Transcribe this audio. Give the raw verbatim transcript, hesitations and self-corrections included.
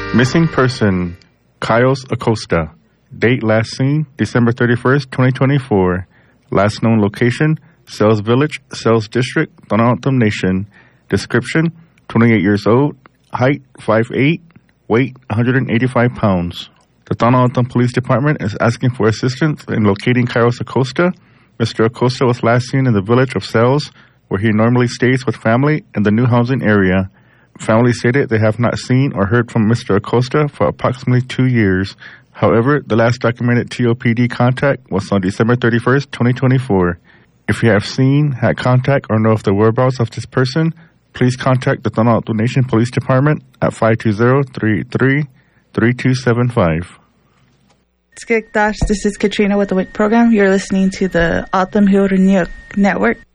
Missing person, Kyles Acosta. Date last seen, December thirty-first, twenty twenty-four. Last known location, Sales Village, Sales District, Tohono Nation. Description, twenty-eight years old. Height, five foot eight. Weight, one hundred eighty-five pounds. The Tohono Police Department is asking for assistance in locating Kyles Acosta. Mister Acosta was last seen in the village of Sales, where he normally stays with family in the new housing area. Family stated they have not seen or heard from Mister Acosta for approximately two years. However, the last documented T O P D contact was on December thirty-first, twenty twenty-four. If you have seen, had contact, or know of the whereabouts of this person, please contact the Tohono Nation Police Department at five two zero, three eight three, three two seven five. Skikdash, this is Katrina with the W I C program. You're listening to the Autumn Hill Network.